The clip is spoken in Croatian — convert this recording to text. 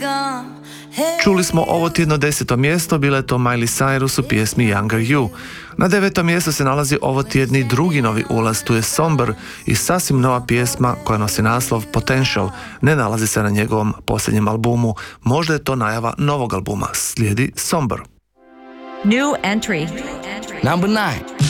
Čuli smo ovo tjedno 10. mjesto, bila je to Miley Cyrus u pjesmi Younger You. Na 9. mjestu se nalazi ovo tjedni drugi novi ulaz, tu je Somber i sasvim nova pjesma koja nosi naslov Potential. Ne nalazi se na njegovom posljednjem albumu, možda je to najava novog albuma. Slijedi Somber. New entry. Number 9.